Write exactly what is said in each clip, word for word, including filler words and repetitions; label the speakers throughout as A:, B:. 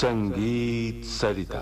A: संगीत सरिता।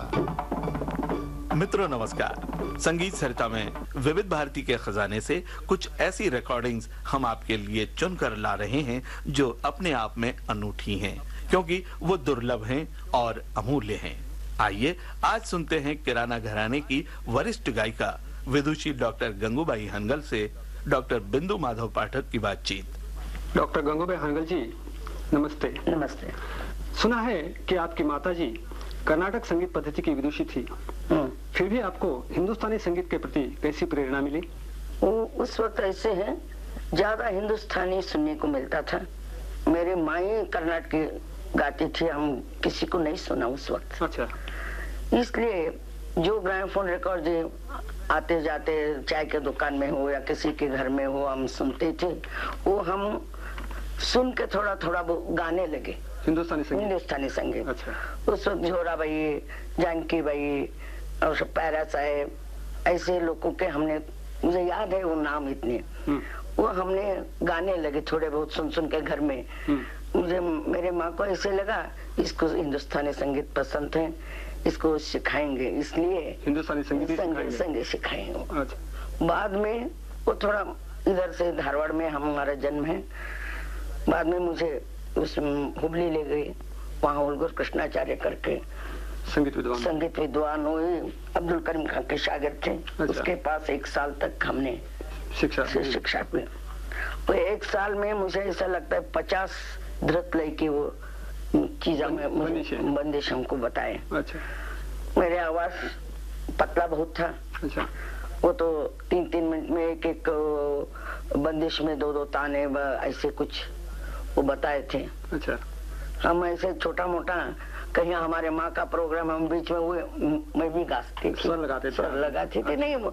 B: मित्रों नमस्कार। संगीत सरिता में विविध भारती के खजाने से कुछ ऐसी रिकॉर्डिंग्स हम आपके लिए चुनकर ला रहे हैं जो अपने आप में अनूठी हैं, क्योंकि वो दुर्लभ हैं और अमूल्य हैं। आइए आज सुनते हैं किराना घराने की वरिष्ठ गायिका विदुषी डॉक्टर गंगूबाई हनगल से डॉक्टर बिंदु माधव पाठक की बातचीत।
C: डॉक्टर गंगूबाई हनगल जी, नमस्ते।
D: नमस्ते।
C: सुना है कि आपकी माताजी कर्नाटक संगीत पद्धति की विदुषी थी, फिर भी आपको हिंदुस्तानी संगीत के प्रति कैसी प्रेरणा मिली?
D: वो उस वक्त ऐसे है, ज्यादा हिंदुस्तानी सुनने को मिलता था। मेरी माँ ही कर्नाटक गाती थी, हम किसी को नहीं सुना उस वक्त।
C: अच्छा।
D: इसलिए जो ग्रामोफोन रिकॉर्ड आते जाते चाय के दुकान में हो या किसी के घर में हो, हम सुनते थे। वो हम सुन के थोड़ा थोड़ा वो गाने लगे
C: हिंदुस्तानी संगीत।
D: हिंदुस्तानी संगीत।
C: अच्छा।
D: उस वक्त झोरा बाई, जानकी बाई और पैरा साहेब, ऐसे लोगों के हमने, मुझे याद है वो नाम इतने, वो हमने गाने लगे थोड़े बहुत सुन सुन के घर में। मुझे मेरे माँ को ऐसे लगा इसको हिंदुस्तानी संगीत पसंद है, इसको सिखाएंगे, इसलिए
C: हिंदुस्तानी संगीत
D: संगीत संगीत सिखाएंगे।
C: अच्छा।
D: बाद में वो थोड़ा इधर से धारवाड़ में हमारा जन्म है, बाद में मुझे उस हुबली ले गई, वहाँ उलगुर कृष्णाचार्य करके
C: संगीत विद्वान
D: संगीत विद्वान हुए, अब्दुल करीम खान के शागिर्द थे।
C: अच्छा।
D: उसके पास एक साल तक हमने
C: शिक्षा
D: शिक्षा की। वो एक साल में मुझे ऐसा लगता है पचास धृत लय की वो चीजा में बंदिश हमको बताए।
C: अच्छा।
D: मेरे आवाज पतला बहुत था।
C: अच्छा।
D: वो तो तीन तीन मिनट में एक एक बंदिश में दो दो ताने ऐसे कुछ वो बताए थे।
C: अच्छा।
D: हम ऐसे छोटा मोटा कहीं हमारे माँ का प्रोग्राम हम बीच में हुए, मैं भी गाती थी,
C: स्वर लगाते थे
D: स्वर लगाती थी। नहीं